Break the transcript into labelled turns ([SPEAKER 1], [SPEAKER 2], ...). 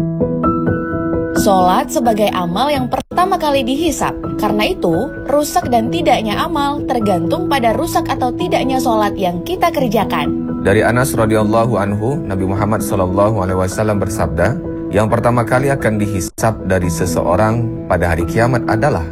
[SPEAKER 1] Sholat sebagai amal yang pertama kali dihisab. Karena itu, rusak dan tidaknya amal tergantung pada rusak atau tidaknya sholat yang kita kerjakan.
[SPEAKER 2] Dari Anas radhiyallahu anhu, Nabi Muhammad SAW bersabda, yang pertama kali akan dihisab dari seseorang pada hari kiamat adalah